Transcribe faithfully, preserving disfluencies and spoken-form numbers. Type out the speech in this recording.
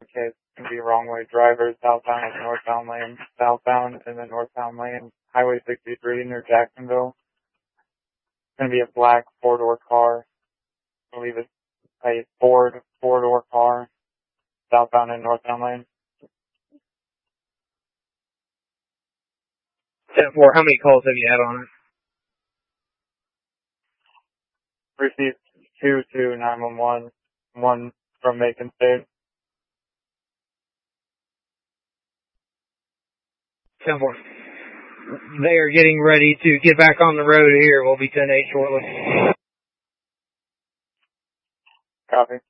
case, it's going to be wrong way drivers, southbound at the northbound lane, southbound in the northbound lane, Highway sixty-three near Jacksonville. It's going to be a black four-door car. I believe it's a Ford four-door car, southbound and northbound lane. ten four, how many calls have you had on it? Received two to nine one one, one from Macon State. ten four. They are getting ready to get back on the road here. We'll be ten eight shortly. Copy.